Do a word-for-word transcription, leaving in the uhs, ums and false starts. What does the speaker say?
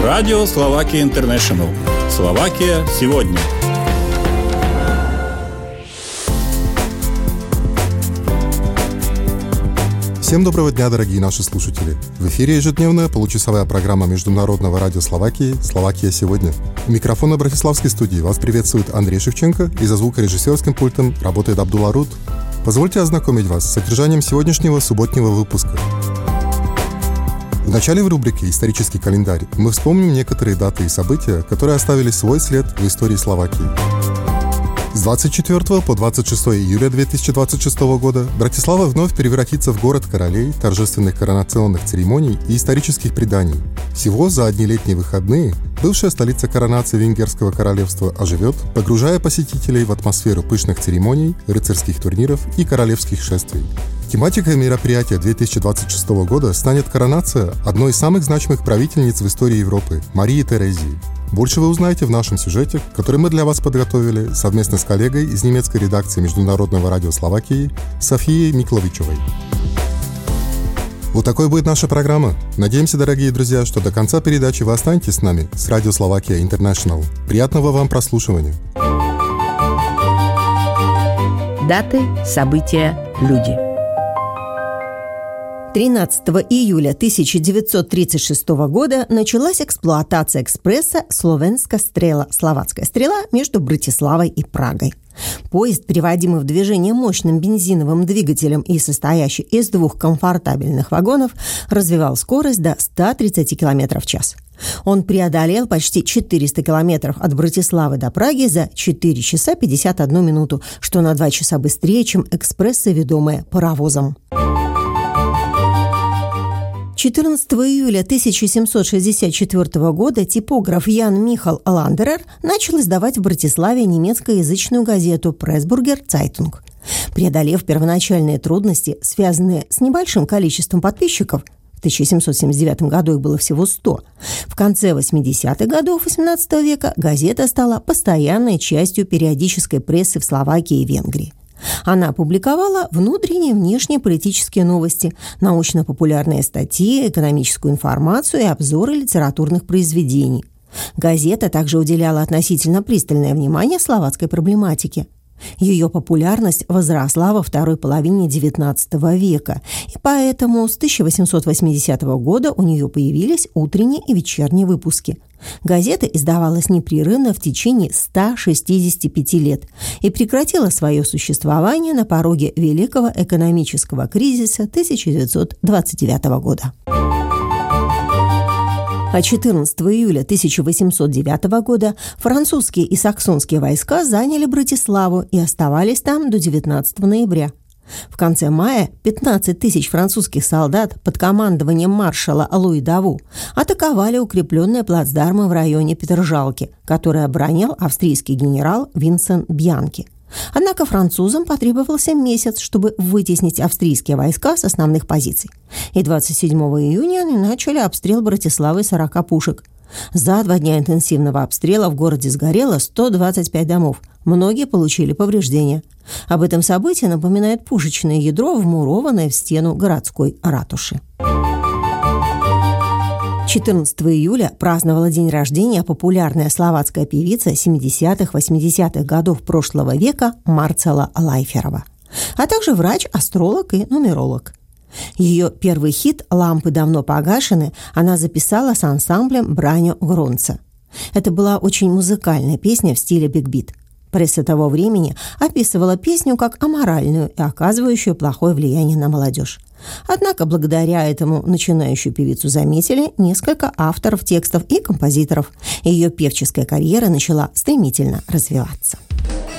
Радио Словакия Интернешнл. Словакия сегодня. Всем доброго дня, дорогие наши слушатели! В эфире ежедневная получасовая программа Международного радио Словакии «Словакия сегодня». У микрофона Братиславской студии вас приветствует Андрей Шевченко, и за звукорежиссерским пультом работает Абдулла Руд. Позвольте ознакомить вас с содержанием сегодняшнего субботнего выпуска. В начале в рубрике «Исторический календарь» мы вспомним некоторые даты и события, которые оставили свой след в истории Словакии. С двадцать четвёртого по двадцать шестое июля две тысячи двадцать шестого года Братислава вновь превратится в город королей, торжественных коронационных церемоний и исторических преданий. Всего за одни летние выходные бывшая столица коронации Венгерского королевства оживет, погружая посетителей в атмосферу пышных церемоний, рыцарских турниров и королевских шествий. Тематикой мероприятия две тысячи двадцать шестого года станет коронация одной из самых значимых правительниц в истории Европы – Марии Терезии. Больше вы узнаете в нашем сюжете, который мы для вас подготовили совместно с коллегой из немецкой редакции Международного радио Словакии Софией Микловичевой. Вот такой будет наша программа. Надеемся, дорогие друзья, что до конца передачи вы останетесь с нами, с Радио Словакия Интернешнл. Приятного вам прослушивания. Даты, события, люди. тринадцатого июля тысяча девятьсот тридцать шестого года началась эксплуатация экспресса «Словенска стрела» – «Словацкая стрела» между Братиславой и Прагой. Поезд, приводимый в движение мощным бензиновым двигателем и состоящий из двух комфортабельных вагонов, развивал скорость до ста тридцати километров в час. Он преодолел почти четыреста километров от Братиславы до Праги за четыре часа пятьдесят одну минуту, что на два часа быстрее, чем экспрессы, ведомые паровозом. четырнадцатого июля тысяча семьсот шестьдесят четвёртого года типограф Ян Михал Ландерер начал издавать в Братиславе немецкоязычную газету «Пресбургер Цайтунг». Преодолев первоначальные трудности, связанные с небольшим количеством подписчиков, в тысяча семьсот семьдесят девятом году их было всего сто, в конце восьмидесятых годов восемнадцатого века газета стала постоянной частью периодической прессы в Словакии и Венгрии. Она публиковала внутренние и внешние политические новости, научно-популярные статьи, экономическую информацию и обзоры литературных произведений. Газета также уделяла относительно пристальное внимание словацкой проблематике. Ее популярность возросла во второй половине девятнадцатого века, и поэтому с тысяча восемьсот восьмидесятого года у нее появились утренние и вечерние выпуски. Газета издавалась непрерывно в течение ста шестидесяти пяти лет и прекратила свое существование на пороге Великого экономического кризиса тысяча девятьсот двадцать девятого года. А четырнадцатого июля тысяча восемьсот девятого года французские и саксонские войска заняли Братиславу и оставались там до девятнадцатого ноября. В конце мая пятнадцать тысяч французских солдат под командованием маршала Луи Даву атаковали укрепленные плацдармы в районе Петержалки, которые оборонял австрийский генерал Винсент Бьянки. Однако французам потребовался месяц, чтобы вытеснить австрийские войска с основных позиций. И двадцать седьмого июня они начали обстрел Братиславы сорока пушек. За два дня интенсивного обстрела в городе сгорело сто двадцать пять домов. Многие получили повреждения. Об этом событии напоминает пушечное ядро, вмурованное в стену городской ратуши. четырнадцатого июля праздновала день рождения популярная словацкая певица семидесятых-восьмидесятых годов прошлого века Марцела Лайферова, а также врач, астролог и нумеролог. Ее первый хит «Лампы давно погашены» она записала с ансамблем Браньо Гронца. Это была очень музыкальная песня в стиле биг-бит. Пресса того времени описывала песню как аморальную и оказывающую плохое влияние на молодежь. Однако благодаря этому начинающую певицу заметили несколько авторов текстов и композиторов, и ее певческая карьера начала стремительно развиваться.